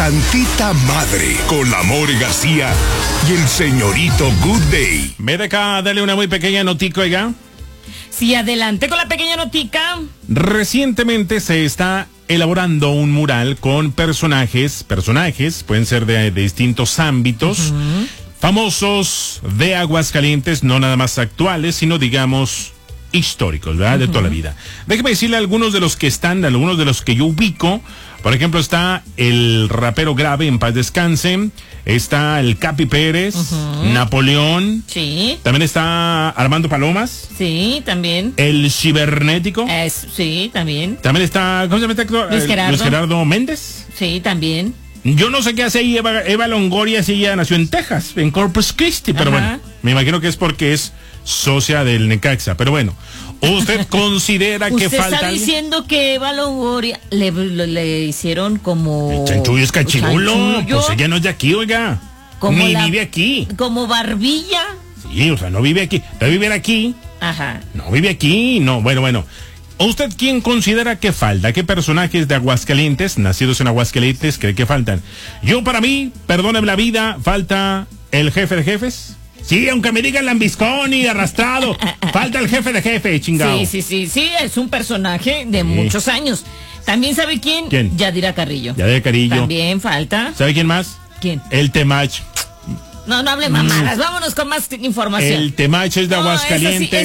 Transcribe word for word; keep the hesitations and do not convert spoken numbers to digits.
Tantita Madre con la More García y el señorito Good Day. Ve de acá, dale una muy pequeña notica, oiga. Sí, adelante con la pequeña notica. Recientemente se está elaborando un mural con personajes, personajes, pueden ser de, de distintos ámbitos, uh-huh. famosos de Aguascalientes, no nada más actuales, sino digamos históricos, ¿verdad? Uh-huh. De toda la vida. Déjeme decirle algunos de los que están, algunos de los que yo ubico. Por ejemplo, está el rapero Grave, en paz descanse. Está el Capi Pérez, uh-huh. Napoleón. Sí. También está Armando Palomas. Sí, también. El Cibernético. Es, sí, también. También está, ¿cómo se llama este actor? Luis Gerardo. Luis Gerardo Méndez. Sí, también. Yo no sé qué hace ahí Eva, Eva Longoria, si ella nació en Texas, en Corpus Christi, pero Ajá. bueno, me imagino que es porque es socia del Necaxa, pero bueno. ¿Usted considera que ¿Usted falta? ¿Usted está diciendo que Eva Longoria le, le, le hicieron como... El chanchullo es cachirulo, pues ella no es de aquí, oiga. Como Ni la, vive aquí. ¿Como Barbilla? Sí, o sea, no vive aquí. Debe vivir aquí. Ajá. No vive aquí, no, bueno, bueno. ¿Usted quién considera que falta? ¿Qué personajes de Aguascalientes, nacidos en Aguascalientes, cree que faltan? Yo, para mí, perdóneme la vida, falta el jefe de jefes. Sí, aunque me digan lambiscón y arrastrado, falta el jefe de jefe, chingado. Sí, sí, sí, sí, es un personaje de sí. muchos años. ¿También sabe quién? ¿Quién? Yadira Carrillo. Yadira Carrillo. También falta. ¿Sabe quién más? ¿Quién? El Temach. No, no hable mamadas, mm. vámonos con más información. El Temach es de no, Aguascalientes.